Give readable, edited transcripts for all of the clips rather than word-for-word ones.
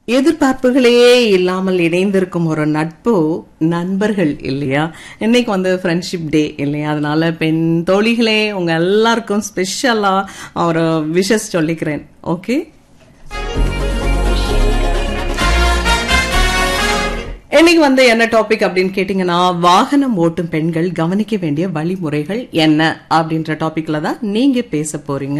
எதிர்பார்ப்புகளே இல்லாமல் இணைந்திருக்கும் ஒரு நட்பு நண்பர்கள் இல்லையா? இன்னைக்கு ஃப்ரெண்ட்ஷிப் டே இல்லையா? அதனால பெண் தோழிகளே உங்க எல்லாருக்கும் ஸ்பெஷலா ஒரு விஷஸ் சொல்லிக்கிறேன். ஓகே, இன்னைக்கு என்ன டாபிக் அப்படின்னு கேட்டீங்கன்னா, வாகனம் ஓட்டும் பெண்கள் கவனிக்க வேண்டிய வழிமுறைகள் என்ன அப்படின்ற டாபிக்ல தான் நீங்க பேச போறீங்க.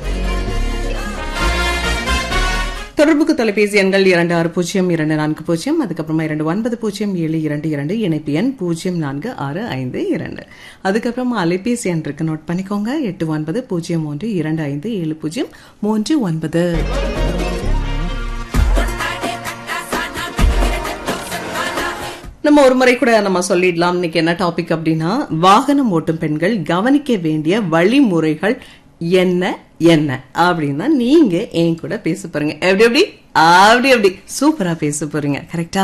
தொடர்புக்கு தொலைபேசி எண்கள் 260240, அதுக்கப்புறமா 290722, இணைப்பு எண் 046552. அதுக்கப்புறமா அலைபேசி எண் இருக்கு, நோட் பண்ணிக்கோங்க, 8901257039. நம்ம ஒரு முறை கூட நம்ம சொல்லிடலாம். இன்னைக்கு என்ன டாபிக் அப்படின்னா, வாகனம் ஓட்டும் பெண்கள் கவனிக்க வேண்டிய வழிமுறைகள் என்ன என்ன அப்படின்னு தான் நீங்க என் கூட பேச போறீங்க. எப்படி எப்படி அப்படி அப்படி சூப்பரா பேச போறீங்க. கரெக்டா?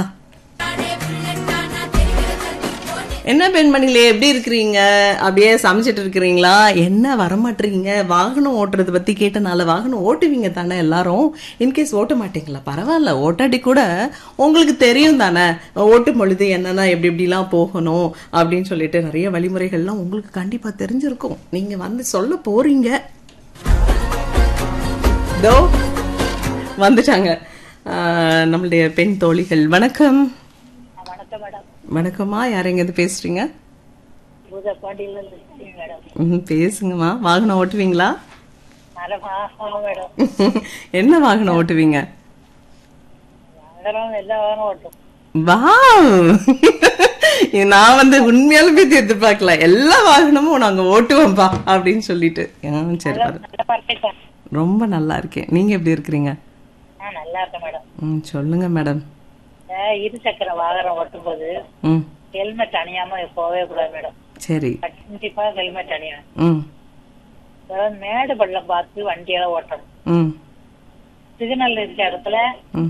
என்ன பெண்மணிகளே, எப்படி இருக்கிறீங்க? அப்படியே சமைச்சிட்டு இருக்கிறீங்களா? என்ன வரமாட்டீங்க? வாகனம் ஓட்டுறது பத்தி கேட்டனால வாகனம் ஓட்டுவீங்க தானே எல்லாரும்? இன்கேஸ் ஓட்ட மாட்டீங்களா? பரவாயில்ல, ஓட்டாடி கூட உங்களுக்கு தெரியும் தானே ஓட்டும் பொழுது என்னன்னா எப்படி எப்படிலாம் போகணும் அப்படின்னு சொல்லிட்டு நிறைய வழிமுறைகள்லாம் உங்களுக்கு கண்டிப்பா தெரிஞ்சிருக்கும். நீங்க சொல்ல போறீங்க. வந்துட்டாங்க நம்மளுடைய பெண் தோழிகள். வணக்கம். வணக்கம்மா, யார் எங்க இருந்து பேசுறீங்க? பேசுங்கம்மா. வாகனம் ஓட்டுவீங்களா? என்ன வாகனம் ஓட்டுவீங்க? நான் உண்மையாலுமே எதிர்பார்க்கல. எல்லா வாகனமும் நாங்க ஓட்டுவோம்பா அப்படின்னு சொல்லிட்டு. சரி, ரொம்ப நல்லா இருக்கேன். நீங்க எப்படி இருக்கிறீங்க? சொல்லுங்க மேடம். இருசக்கர வாகனம் ஓட்டும் போது ஹெல்மெட் அணியாம போகவே கூடாது மேடம். சரி, கண்டிப்பா ஹெல்மெட் அணியணும். மேடு பள்ளம் பார்த்து வண்டியெல்லாம் ஓட்டணும். சிக்னல் இருக்க இடத்துல